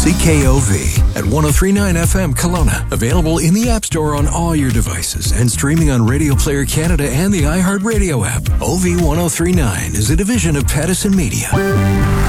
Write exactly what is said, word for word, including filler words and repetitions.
C K O V at one oh three point nine F M Kelowna. Available in the App Store on all your devices and streaming on Radio Player Canada and the iHeartRadio app. O V ten thirty-nine is a division of Pattison Media.